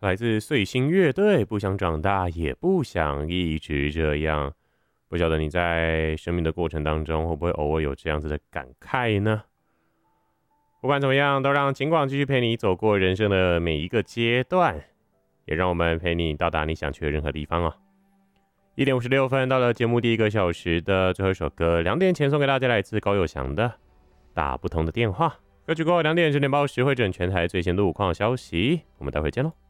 来自碎星乐队，不想长大，也不想一直这样。不晓得你在生命的过程当中，会不会偶尔有这样子的感慨呢？不管怎么样，都让警广继续陪你走过人生的每一个阶段，也让我们陪你到达你想去的任何地方哦。1:56到了节目第一个小时的最后一首歌，2点前送给大家来自高友翔的《打不通的电话》。歌曲过后2点10点报时会诊全台最新的路况消息，我们待会见喽。